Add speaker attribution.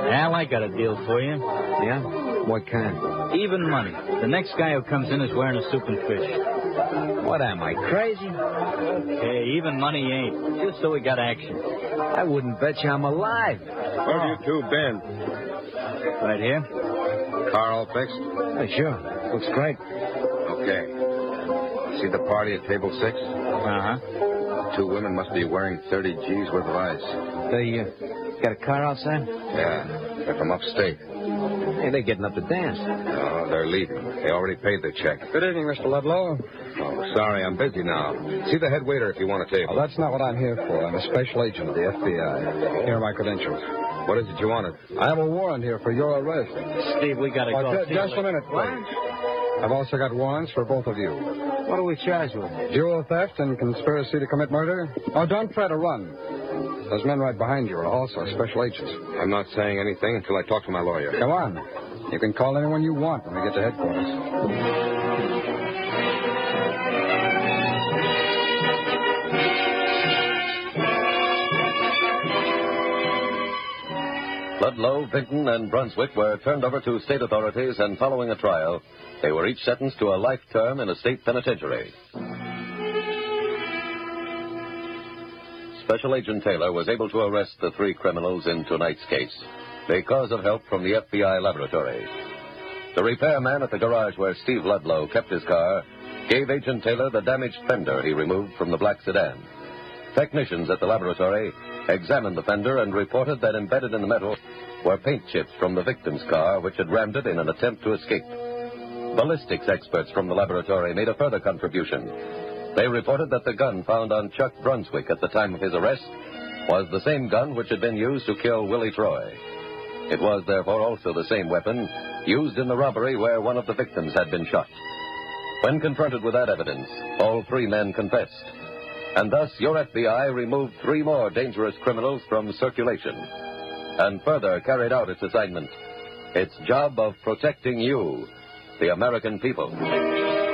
Speaker 1: Al, I got a deal for you.
Speaker 2: Yeah? What kind?
Speaker 1: Even money. The next guy who comes in is wearing a suit and fish.
Speaker 2: What am I, crazy?
Speaker 1: Hey, even money ain't. Just so we got action.
Speaker 2: I wouldn't bet you I'm alive.
Speaker 3: Where have you two been?
Speaker 1: Right here?
Speaker 3: Car all fixed?
Speaker 2: Hey, sure. Looks great.
Speaker 3: Okay. See the party at table 6?
Speaker 1: Uh-huh.
Speaker 3: 2 women must be wearing 30 G's worth of ice.
Speaker 2: They got a car outside?
Speaker 3: Yeah. They're from upstate.
Speaker 2: Hey, they're getting up to dance.
Speaker 3: No, they're leaving. They already paid the check.
Speaker 4: Good evening, Mr. Ludlow.
Speaker 3: Oh, sorry, I'm busy now. See the head waiter if you want a table.
Speaker 4: Oh, that's not what I'm here for. I'm a special agent of the FBI. Here are my credentials.
Speaker 3: What is it you wanted?
Speaker 4: I have a warrant here for your arrest.
Speaker 1: Steve, we gotta go.
Speaker 4: Just a minute, please. I've also got warrants for both of you.
Speaker 1: What are we charged with?
Speaker 4: Dual theft and conspiracy to commit murder. Oh, don't try to run. Those men right behind you are also special agents.
Speaker 3: I'm not saying anything until I talk to my lawyer.
Speaker 4: Come on. You can call anyone you want when we get to headquarters.
Speaker 5: Ludlow, Vinton, and Brunswick were turned over to state authorities, and following a trial, they were each sentenced to a life term in a state penitentiary. Special Agent Taylor was able to arrest the 3 criminals in tonight's case because of help from the FBI laboratory. The repairman at the garage where Steve Ludlow kept his car gave Agent Taylor the damaged fender he removed from the black sedan. Technicians at the laboratory examined the fender and reported that embedded in the metal were paint chips from the victim's car, which had rammed it in an attempt to escape. Ballistics experts from the laboratory made a further contribution. They reported that the gun found on Chuck Brunswick at the time of his arrest was the same gun which had been used to kill Willie Troy. It was, therefore, also the same weapon used in the robbery where one of the victims had been shot. When confronted with that evidence, all 3 men confessed. And thus, your FBI removed 3 more dangerous criminals from circulation and further carried out its assignment, its job of protecting you, the American people.